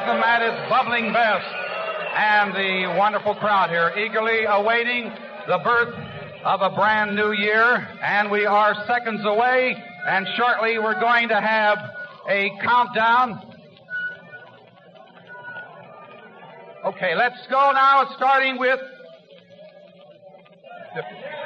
enthusiasm at its bubbling best. And the wonderful crowd here eagerly awaiting the birth of a brand new year. And we are seconds away, and shortly we're going to have a countdown. Okay, let's go now, starting with